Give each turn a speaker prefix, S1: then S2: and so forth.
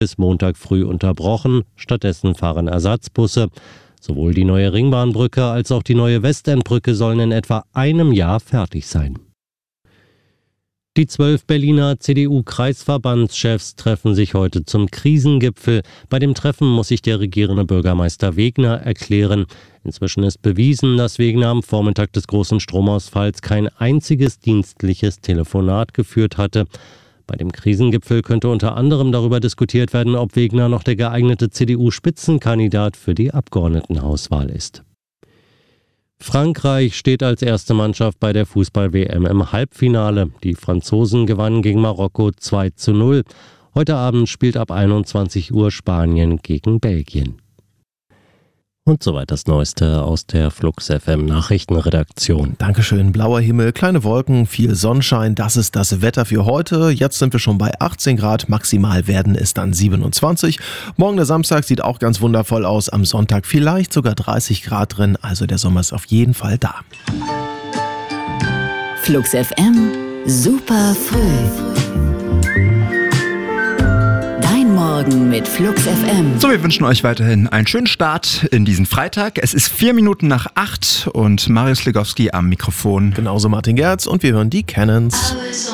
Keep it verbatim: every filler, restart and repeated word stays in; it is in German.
S1: bis Montag früh unterbrochen. Stattdessen fahren Ersatzbusse. Sowohl die neue Ringbahnbrücke als auch die neue Westendbrücke sollen in etwa einem Jahr fertig sein. Die zwölf Berliner C D U-Kreisverbandschefs treffen sich heute zum Krisengipfel. Bei dem Treffen muss sich der regierende Bürgermeister Wegner erklären. Inzwischen ist bewiesen, dass Wegner am Vormittag des großen Stromausfalls kein einziges dienstliches Telefonat geführt hatte. Bei dem Krisengipfel könnte unter anderem darüber diskutiert werden, ob Wegner noch der geeignete C D U-Spitzenkandidat für die Abgeordnetenhauswahl ist. Frankreich steht als erste Mannschaft bei der Fußball-W M im Halbfinale. Die Franzosen gewannen gegen Marokko zwei zu null. Heute Abend spielt ab einundzwanzig Uhr Spanien gegen Belgien. Und soweit das Neueste aus der Flux F M Nachrichtenredaktion.
S2: Dankeschön. Blauer Himmel, kleine Wolken, viel Sonnenschein. Das ist das Wetter für heute. Jetzt sind wir schon bei achtzehn Grad. Maximal werden es dann siebenundzwanzig. Morgen der Samstag sieht auch ganz wundervoll aus. Am Sonntag vielleicht sogar dreißig Grad drin. Also der Sommer ist auf jeden Fall da.
S3: Flux F M, super früh. Morgen mit Flux F M.
S4: So, wir wünschen euch weiterhin einen schönen Start in diesen Freitag. Es ist vier Minuten nach acht und Marius Legowski am Mikrofon.
S2: Genauso Martin Gerz und wir hören die Cannons.